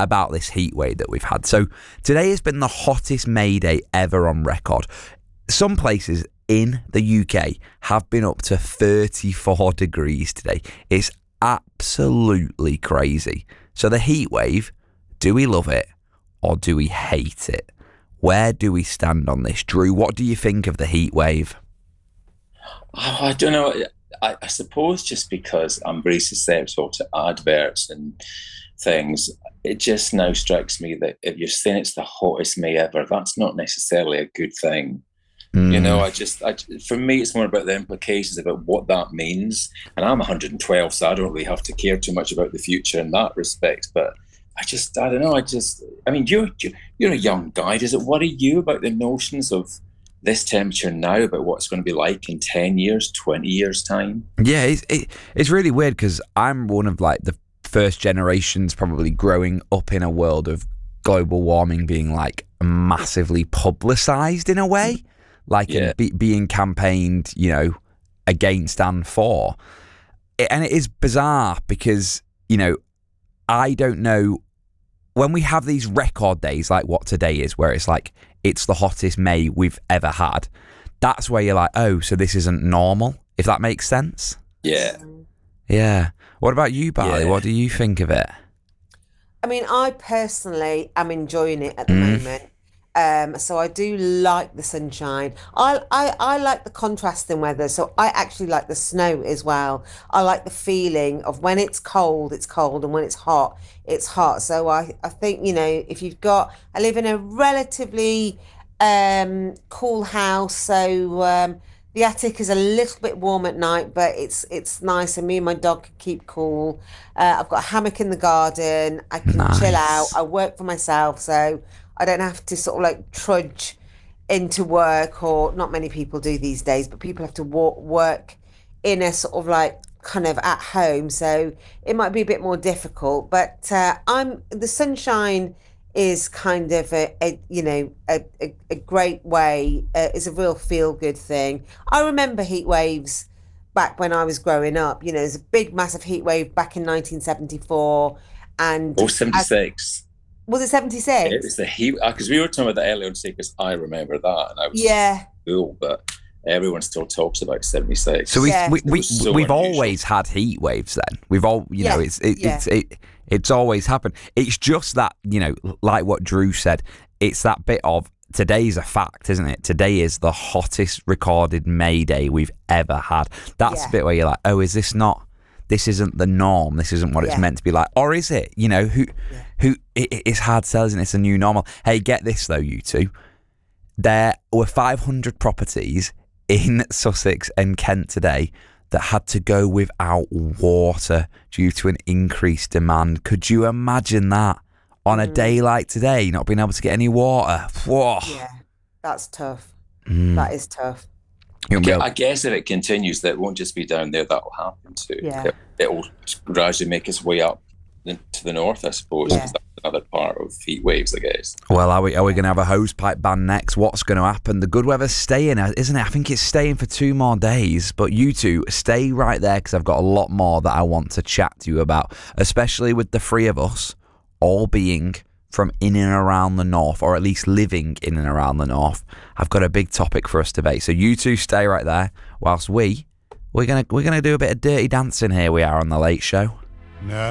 about this heat wave that we've had. So today has been the hottest May Day ever on record. Some places in the UK have been up to 34 degrees today. It's absolutely crazy. So the heat wave, do we love it or do we hate it? Where do we stand on this? Drew, what do you think of the heat wave? Oh, I don't know. I suppose just because I'm very susceptible to adverts and things, it just now strikes me that if you're saying it's the hottest May ever, that's not necessarily a good thing. You know, for me, it's more about the implications about what that means. And I'm 112, so I don't really have to care too much about the future in that respect. But I don't know. I mean, you're a young guy. Does it worry you about the notions of this temperature now, about what it's going to be like in 10 years, 20 years time? Yeah, it's really weird because I'm one of like the first generations probably growing up in a world of global warming being like massively publicized in a way. Like being campaigned, you know, against and for. And it is bizarre because, you know, I don't know, when we have these record days like what today is, where it's like, it's the hottest May we've ever had, that's where you're like, oh, so this isn't normal, if that makes sense. Yeah. Yeah. What about you, Barley? Yeah. What do you think of it? I mean, I personally am enjoying it at the moment. So I do like the sunshine. I like the contrasting weather. So I actually like the snow as well. I like the feeling of when it's cold, and when it's hot, it's hot. So I think, you know, I live in a relatively cool house. So the attic is a little bit warm at night, but it's nice, and me and my dog can keep cool. I've got a hammock in the garden. I can chill out. I work for myself, so I don't have to sort of like trudge into work, or not many people do these days, but people have to work in a sort of like kind of at home. So it might be a bit more difficult, but the sunshine is kind of a great way, is a real feel good thing. I remember heat waves back when I was growing up. You know, there's a big massive heat wave back in 1974 and 76. Was it 76? It was the heat, because we were talking about that earlier on, because I remember that, and I was cool, but everyone still talks about 76. So we've always had heat waves. Then we've all, you know, it's always happened. It's just that, you know, like what Drew said, it's that bit of today's a fact, isn't it? Today is the hottest recorded May Day we've ever had. That's the bit where you're like, oh, is this not? This isn't the norm. This isn't what it's meant to be like. Or is it? You know, it's hard to tell, isn't it? It's a new normal. Hey, get this though, you two. There were 500 properties in Sussex and Kent today that had to go without water due to an increased demand. Could you imagine that on a day like today, not being able to get any water? Whoa. Yeah, that's tough. That is tough. I guess if it continues, that won't just be down there, that will happen too. Yeah. It will gradually make its way up to the north, I suppose. Yeah. That's another part of heat waves, I guess. Well, are we going to have a hosepipe ban next? What's going to happen? The good weather's staying, isn't it? I think it's staying for 2 more days. But you two, stay right there, because I've got a lot more that I want to chat to you about, especially with the 3 of us all being from in and around the north, or at least living in and around the north. I've got a big topic for us to debate. So you two stay right there, whilst we're gonna do a bit of dirty dancing here. We are on the Late Show. Now